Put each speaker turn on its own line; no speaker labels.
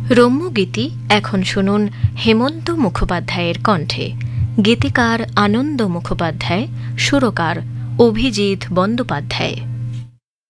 রম্যগীতি এখন শুনুন হেমন্ত মুখোপাধ্যায়ের কণ্ঠে। গীতিকার আনন্দ মুখোপাধ্যায়, সুরকার অভিজিৎ বন্দ্যোপাধ্যায়।